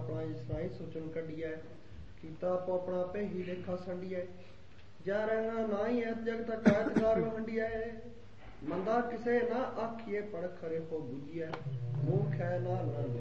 ਆਪਣਾ ਇਸਰਾਈ ਸੋਚਣ ਕੱਢੀਐ ਕੀਤਾ ਆਪੋ ਆਪਣਾ ਆਪੇ ਹੀ ਲੇਖਾ ਸੰਡੀਐ ਜਾ ਰਹਿਣਾ ਨਾ ਹੀ ਐ ਜਗਤ ਕਾਇਤਕਾਰ ਵੰਡੀਐ ਮੰਦਾ ਕਿਸੇ ਨਾ ਆਖੀਏ ਪੜ ਖਰੇ ਹੋ ਬੁਝੀਐ ਮੂਰਖ ਹੈ ਨਾ